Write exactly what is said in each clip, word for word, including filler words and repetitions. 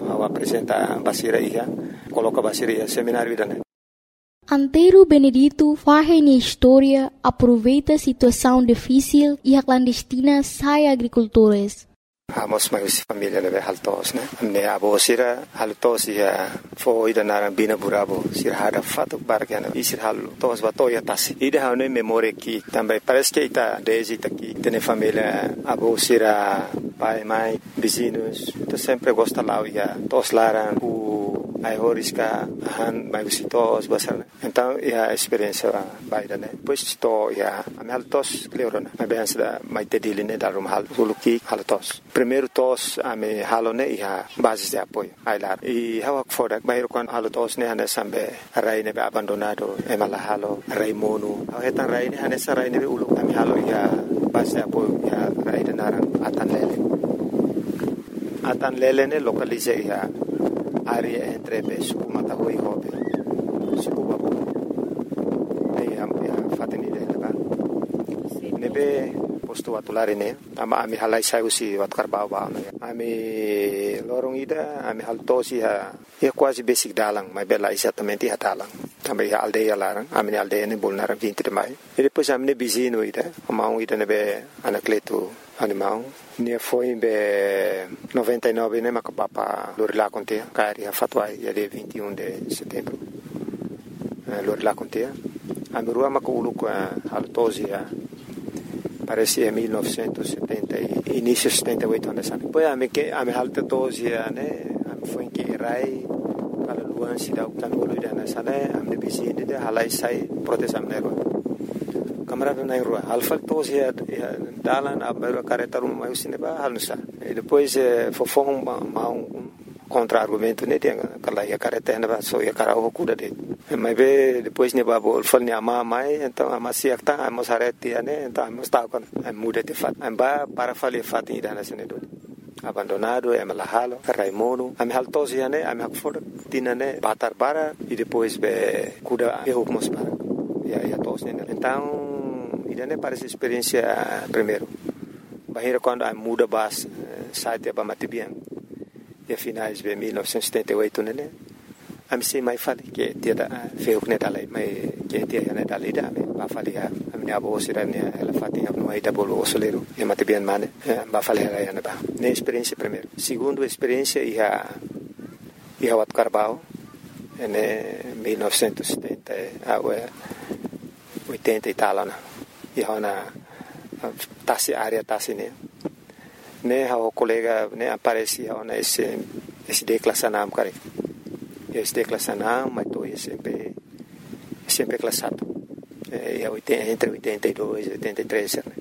ao apresentar Basira ia, coloca Basira ia seminário ida, né? Antero Benedito faz na história, aproveita a situação difícil e a clandestina sai agricultores. Amos mais família leve haltos, né? Ne abo sira haltos ia foi ida na bina burabo sira hada fato bargana isir haltos batoya tasi. Ida hane memória que também parece que ita desde aqui tem família abo sira pai mãe vizinhos, então sempre gosta lá ia tos laran o ai horisca han mai visitos basar. Então ia experiência baida, né? Pois to ia am haltos cleorona. Mas bem da mai tedili né darum hal suluki haltos. Primeiro tos ame halone ia basis de apoio ailar e hawak fodak bairo kan halo tos ne hane sambe rai ne abandonado e mala halo rai mono hetan rai ne hane sarai ne ulu ame halo ia basis de apoio ia rai de narang atan lele atan lele ne localize ia area entre be suku mata hoi hobe suku babu ne am ia fateni de ba nebe posto atulari ne ama ami halai sai usi wat karbau ba no ami lorong ida ami haltosi ha ya quase basic dalang mai bela exatamente ha dalang também ha aldeia larang ami aldeia ne bolnar vinte de mai e depois ami ne bizino ida ama um ida ne be anacleto animal ne foi be noventa e nove ne makapapa lorila contea cari ha fatwai ya de vinte e um de setembro lorila contea ami rua makulu ko haltosi ha parecia mille neuf cent setenta e início setenta e oito anos. Depois a me que a me alta doze né, a me foi que rai para luan se dá o plano do dia nessa né, a me bizine de halai sai proteção na rua. Câmara na rua, alfa doze dalan a me careta rum mais cinema halnusa. E depois fofão um contra-argumento né, tem aquela ia careta na só ia cara o cuida de. Mas be depois ne babo fal ne ama mai então ama siak ta amos areti né, então amos ta con muda de fat. Amba para fali fat ida na sene do. Abandonado é malahalo, Raimono, am haltosi né, am hakfor tina né, batar para e depois be cuida e hukmos para. Ya ya tos né. Então ida né parece experiência primeiro. Bahira quando am muda bas site ba matibian. E finais de mille neuf cent setenta e oito né. Am se mai fali que dia da feu ne dalai mai que dia ne dalai da me ba fali a am ne abo sira ne ela fati a no aida bolo osolero e mate bien mane ba fali ela ne ba ne experiência primeiro segundo experiência ia ia wat carbao ne mille neuf cent setenta a oitenta e tal na ia na tasi área tasi ne ne ha o colega ne aparecia na esse esse declassanam cara esse declassanam mas tô sempre sempre classado é oitenta entre oitenta e dois e oitenta e três né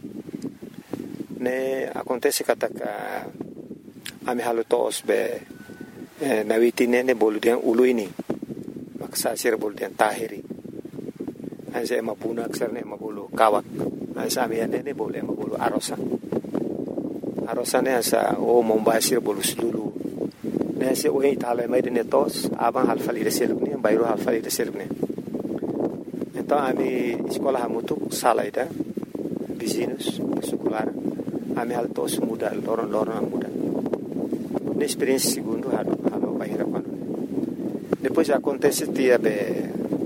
ne acontece que a a me halo tos be na vitine ne boludian uluini maksa sir boludian tahiri anse mapuna aksar ne mabulu kawak anse amiane ne bolu mabulu arosa arosa ne asa o mombasir bolu sulu ne se o itala mai de tos aban halfali de selubne bairo halfali de selubne então a mi escola muito sala ida vizinhos secular a mi altos muda loron loron muda ne experiência segundo halo halo baira quando depois acontece dia be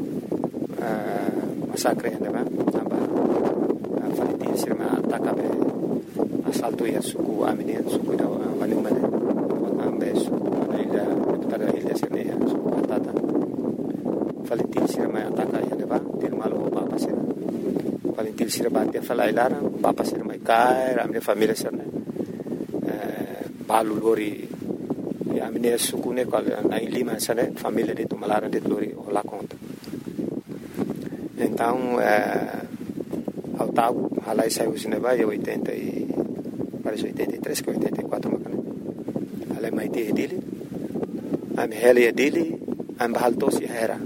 massacre né ba aba falitin sirma ataka be assalto ia suku amine suku da wani mane ambe suku ida pada ida sirne suku atata falitin sirma ataka ia ne ba dir malo papa sir falitin sirma dia falai lara papa sir mai kai amne família sirne balu lori ya amine suku ne kal na lima sane família de tumalara de lori la conta então ao tago halai saiu cinema e oitenta e parece oitenta e três que oitenta e quatro macana halai mai te dele am hele dele am bahalto si era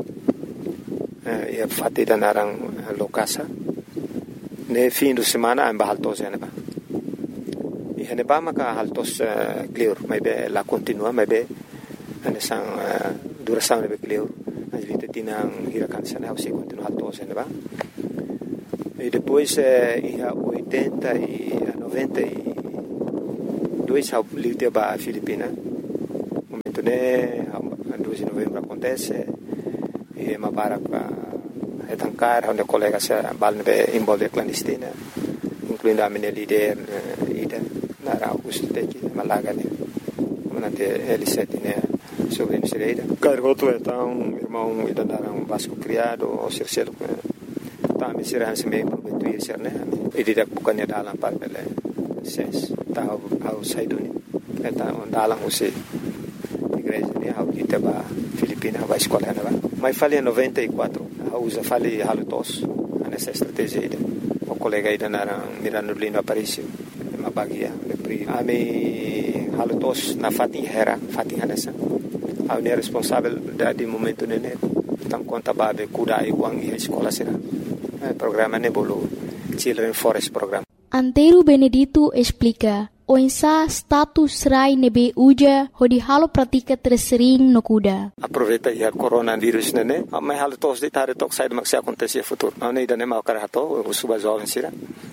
e fatti da narang lokasa ne fim de semana am bahalto si aneba e aneba maka haltos clear mai be la continua mai be ane sang duração ne be clear as vinte tinang hirakan sana ao se continua haltos aneba e depois ia oitenta e noventa e dois ao livre ba Filipina momento, né, dois de novembro acontece, e uma barca é tancar, onde colega se balne envolve clandestina, incluindo a minha líder, ida, na Augusto Teki, Malaga, né, manante L sete, né, sobre a Cireira. Cargoto é tão, irmão, ida dar um vasco criado, ou cercelo, tá, me será se meio prometo ir ser, né, e direto bukannya dalam par bele, ses, tá, ao saiduni, então dalam você. Igreja ni hau kita ba Filipina ba escola na ba mas falei em noventa e quatro a usa falei halutos nessa estratégia ida o colega ida na Mirano Lino Aparicio uma bagia de pri a me halutos na Fatin Hera Fatin Hanessa a ne responsável da de momento nene tam conta babe kuda e wang e escola será programa ne bolo Children Forest Program. Antero Benedito explica o ensa status rai nebe uja hodi halo pratika tersering no kuda. Aproveita ya coronavírus nene, mas halo tos de tare tok sai mak se acontecer futuro. Não nem dane mau karato, o suba jovem sira.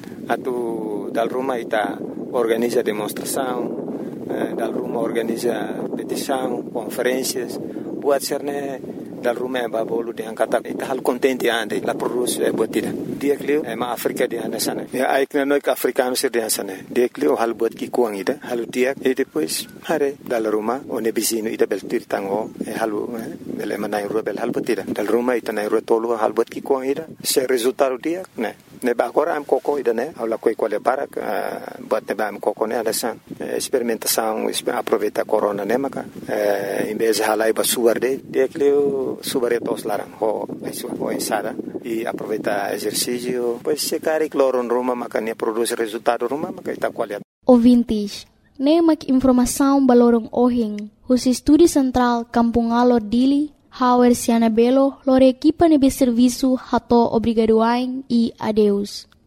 Atu dal Roma ita organiza demonstração, dal Roma organiza petição, conferências, buat serne dal Roma ba bolu de angkata ita hal contente ande la produce e botida. Dia klio e ma Afrika de anda sana. Ya aikna no ka africano sir de sana. Dia klio hal bot ki kuang ida, hal dia e depois hare dal Roma o ne bisino ida bel tir tango e halu bel manai ro bel hal botida. Dal Roma ita nai ro tolo hal bot ki kuang ida. Se resultado dia ne ne ba agora am coco ida ne aula coi quale para bot ne ba am coco ne ala san. Experimentação, aproveita corona ne maka. Em vez de halai ba suarde, dia klio subaretos larang ho ho ensada e aproveita exercício pois se cari cloro Roma makanya produz resultado Roma maka ita qualidade. Ouvintes, nemak informação balorong ohing, os estúdio central Kampung Alor Dili, Hauer Siana Belo, lor equipa nebe serviço hato obrigadoain e adeus.